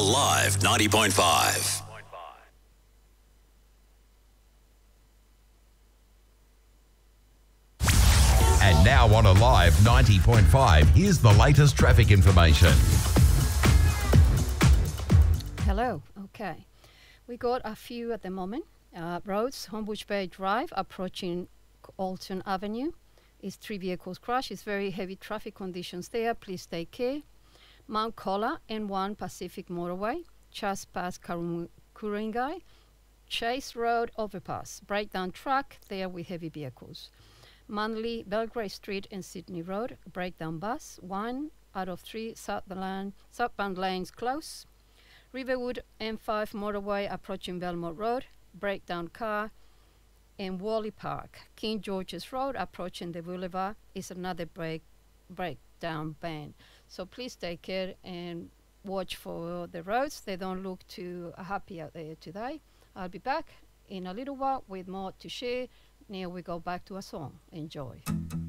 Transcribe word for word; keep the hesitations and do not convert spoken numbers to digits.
Alive ninety point five. And now on Alive ninety point five, here's the latest traffic information. Hello. Okay. We got a few at the moment. Uh, roads, Homebush Bay Drive, approaching Alton Avenue. Is three vehicles crash. It's very heavy traffic conditions there. Please take care. Mount Colla, N one Pacific Motorway, just past Kurung- Ku-ring-gai. Chase Road overpass. Breakdown track there with heavy vehicles. Manly, Belgrave Street and Sydney Road. Breakdown bus. One out of three southbound, southbound lanes close. Riverwood M five motorway approaching Belmont Road. Breakdown car. And Wally Park, King George's Road approaching the boulevard is another break breakdown ban. So please take care and watch for the roads. They don't look too happy out there today. I'll be back in a little while with more to share. Now we go back to a song. Enjoy.